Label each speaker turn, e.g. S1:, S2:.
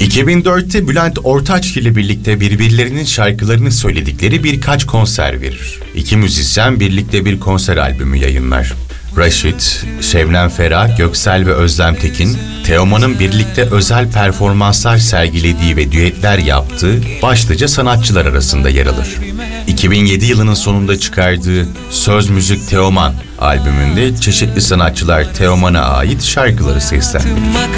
S1: 2004'te Bülent Ortaçgil ile birlikte birbirlerinin şarkılarını söyledikleri birkaç konser verir. İki müzisyen birlikte bir konser albümü yayınlar. Raşit, Şebnem Ferah, Göksel ve Özlem Tekin, Teoman'ın birlikte özel performanslar sergilediği ve düetler yaptığı başlıca sanatçılar arasında yer alır. 2007 yılının sonunda çıkardığı Söz Müzik Teoman albümünde çeşitli sanatçılar Teoman'a ait şarkıları seslendirir.